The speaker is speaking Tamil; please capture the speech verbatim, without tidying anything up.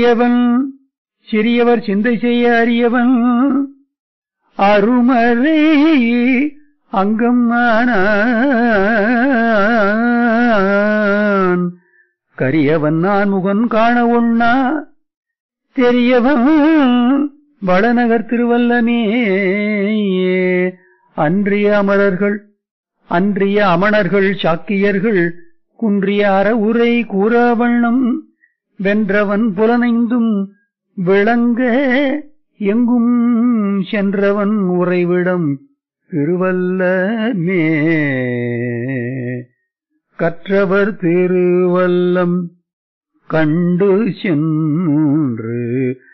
அறியவன் சிறியவர் சிந்தை செய்ய அறியவன் அருமறை அங்கம் ஆனான் கரியவன் நான் முகன் காண ஒண்ணா தெரியவன் வளநகர் திருவல்லமே அன்றிய அமரர்கள் அன்றிய அமணர்கள் சாக்கியர்கள் குன்றிய அறவுரை கூறவண்ணம் வென்றவன் புலனைந்தும் விளங்க எங்கும் சென்றவன் உறைவிடம் திருவல்லமே கற்றவர் திருவல்லம் கண்டு சென்று